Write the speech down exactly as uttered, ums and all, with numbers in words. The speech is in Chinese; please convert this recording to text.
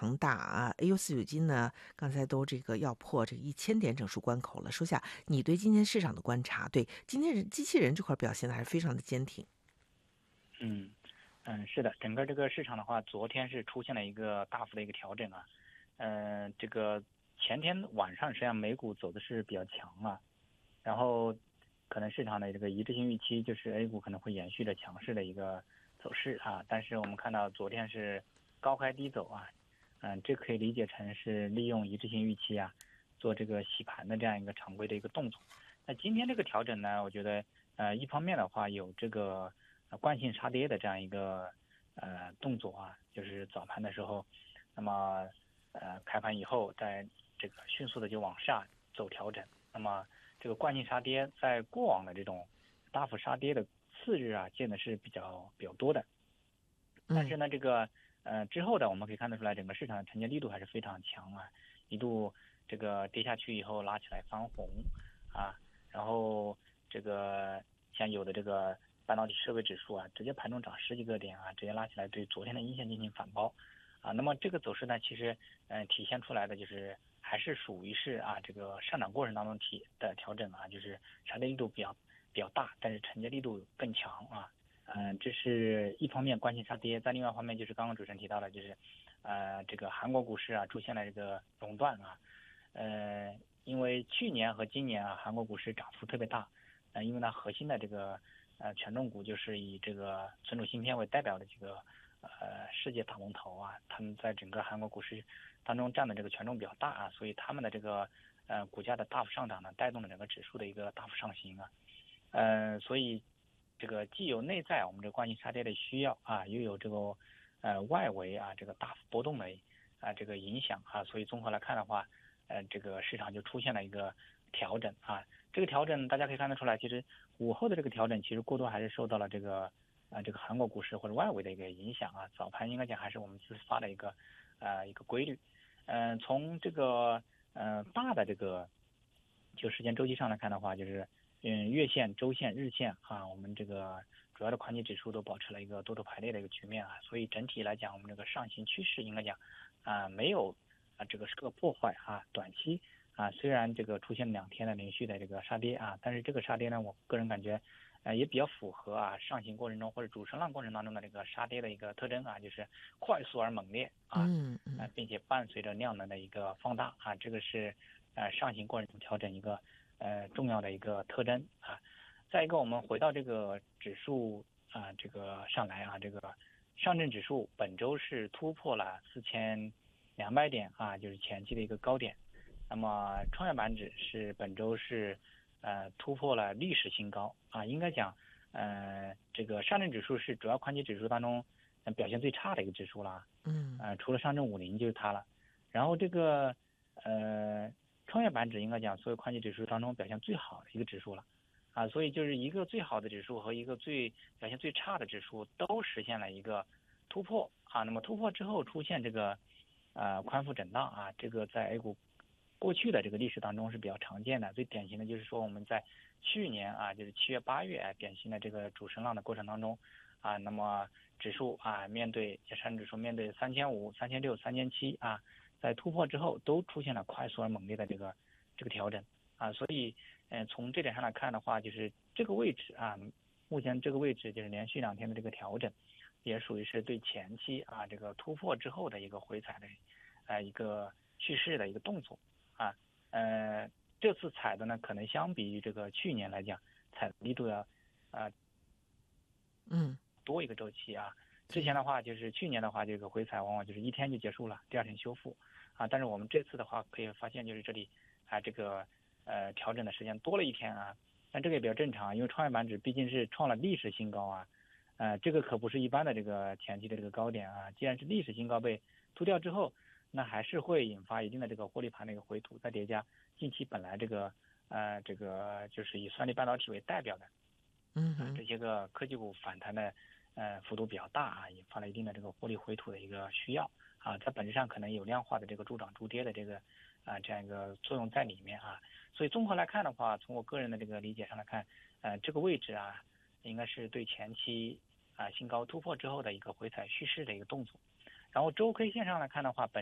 常大啊。A 五四九金呢，刚才都这个要破这个一千点整数关口了。说下你对今天市场的观察，对今天机器人这块表现的还是非常的坚挺。 嗯嗯，是的，整个这个市场的话，昨天是出现了一个大幅的一个调整啊。嗯、呃，这个前天晚上实际上美股走的是比较强啊，然后可能市场的这个一致性预期就是 A 股可能会延续着强势的一个走势啊，但是我们看到昨天是高开低走啊，嗯，这可以理解成是利用一致性预期啊，做这个洗盘的这样一个常规的一个动作。那今天这个调整呢，我觉得呃一方面的话有这个呃惯性杀跌的这样一个呃动作啊，就是早盘的时候，那么呃开盘以后在这个迅速的就往下走调整，那么这个惯性杀跌在过往的这种大幅杀跌的次日啊，见的是比较比较多的。但是呢，这个呃之后的我们可以看得出来，整个市场的承接力度还是非常强啊，一度这个跌下去以后拉起来翻红啊，然后这个像有的这个半导体设备指数啊，直接盘中涨十几个点啊，直接拉起来对昨天的阴线进行反包啊。那么这个走势呢，其实嗯、呃、体现出来的就是还是属于是啊这个上涨过程当中体的调整啊，就是杀跌力度比较比较大，但是承接力度更强啊。嗯，这是一方面关心杀跌，在另外一方面就是刚刚主持人提到的，就是呃这个韩国股市啊出现了这个熔断啊，呃因为去年和今年啊韩国股市涨幅特别大，呃因为它核心的这个呃权重股就是以这个存储芯片为代表的这个呃世界大龙头啊，他们在整个韩国股市当中占的这个权重比较大啊，所以他们的这个呃股价的大幅上涨呢，带动了整个指数的一个大幅上行啊，呃所以。这个既有内在我们这个惯性杀跌的需要啊，又有这个呃外围啊这个大幅波动的啊这个影响啊，所以综合来看的话，呃这个市场就出现了一个调整啊。这个调整大家可以看得出来，其实午后的这个调整其实过多还是受到了这个啊这个韩国股市或者外围的一个影响啊。早盘应该讲还是我们自发的一个呃一个规律。嗯、呃，从这个呃大的这个就时间周期上来看的话，就是。嗯，月线、周线、日线啊，我们这个主要的宽基指数都保持了一个多头排列的一个局面啊，所以整体来讲，我们这个上行趋势应该讲啊没有啊这个是个破坏啊，短期啊虽然这个出现两天的连续的这个杀跌啊，但是这个杀跌呢，我个人感觉呃也比较符合啊上行过程中或者主升浪过程当中的这个杀跌的一个特征啊，就是快速而猛烈啊， 嗯嗯、 呃，并且伴随着量能的一个放大啊，这个是呃上行过程中调整一个。呃，重要的一个特征啊。再一个，我们回到这个指数啊，这个上来啊，这个上证指数本周是突破了四千两百点啊，就是前期的一个高点。那么创业板指是本周是呃突破了历史新高啊，应该讲呃这个上证指数是主要宽基指数当中表现最差的一个指数了， 嗯， 呃除了上证五零就是它了。然后这个呃。创业板指应该讲所有宽基指数当中表现最好的一个指数了，啊，所以就是一个最好的指数和一个最表现最差的指数都实现了一个突破啊。那么突破之后出现这个呃宽幅震荡啊，这个在 A 股过去的这个历史当中是比较常见的。最典型的就是说我们在去年啊，就是七月八月啊，典型的这个主升浪的过程当中啊，那么指数啊面对上证指数面对三千五、三千六、三千七啊。在突破之后，都出现了快速而猛烈的这个这个调整啊，所以，呃，从这点上来看的话，就是这个位置啊，目前这个位置就是连续两天的这个调整，也属于是对前期啊这个突破之后的一个回踩的，呃一个蓄势的一个动作啊，呃，这次踩的呢，可能相比于这个去年来讲，踩的力度要啊， 嗯， 多一个周期啊。之前的话就是去年的话，这个回踩往往就是一天就结束了，第二天修复啊。但是我们这次的话，可以发现就是这里啊，这个呃调整的时间多了一天啊。但这个也比较正常，因为创业板指毕竟是创了历史新高啊，呃，这个可不是一般的这个前期的这个高点啊。既然是历史新高被突掉之后，那还是会引发一定的这个获利盘的一个回吐，再叠加近期本来这个呃这个就是以算力半导体为代表的， 嗯啊这些个科技股反弹的。呃，幅度比较大啊，引发了一定的这个获利回吐的一个需要啊，在本质上可能有量化的这个助涨助跌的这个啊这样一个作用在里面啊，所以综合来看的话，从我个人的这个理解上来看，呃，这个位置啊，应该是对前期啊新高突破之后的一个回踩蓄势的一个动作，然后周 K 线上来看的话，本